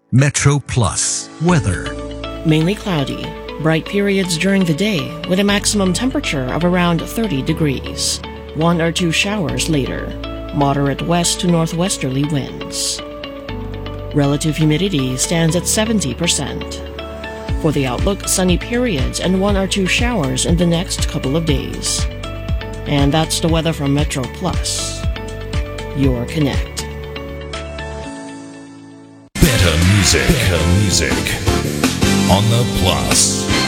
Metro Plus weather. Mainly cloudy. Bright periods during the day with a maximum temperature of around 30 degrees. 1 or 2 showers later. Moderate west to northwesterly winds. Relative humidity stands at 70%. For the outlook, sunny periods and 1 or 2 showers in the next couple of days. And that's the weather from Metro Plus. Your Connect. Better music on the Plus.